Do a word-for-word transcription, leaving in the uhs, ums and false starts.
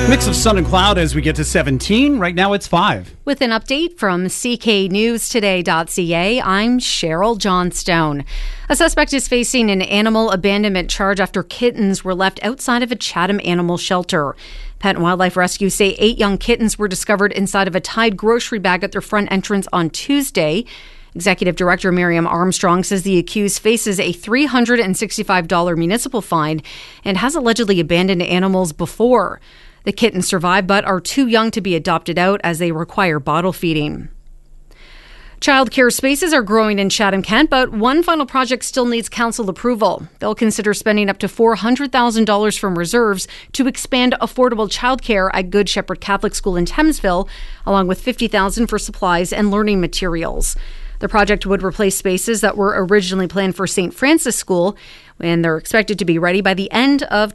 Mix of sun and cloud as we get to seventeen. Right now it's five. With an update from C K News Today dot C A, I'm Cheryl Johnstone. A suspect is facing an animal abandonment charge after kittens were left outside of a Chatham animal shelter. Pet and Wildlife Rescue say eight young kittens were discovered inside of a Tide grocery bag at their front entrance on Tuesday. Executive Director Miriam Armstrong says the accused faces a three hundred sixty-five dollars municipal fine and has allegedly abandoned animals before. The kittens survive but are too young to be adopted out as they require bottle feeding. Childcare spaces are growing in Chatham-Kent, but one final project still needs council approval. They'll consider spending up to four hundred thousand dollars from reserves to expand affordable childcare at Good Shepherd Catholic School in Thamesville, along with fifty thousand dollars for supplies and learning materials. The project would replace spaces that were originally planned for Saint Francis School, and they're expected to be ready by the end of